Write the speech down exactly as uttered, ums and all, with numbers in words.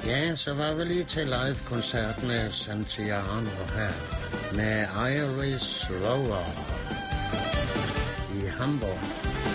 Ja, så var vi lige til live-koncert med Santiano her, med Iris Rover i Hamburg.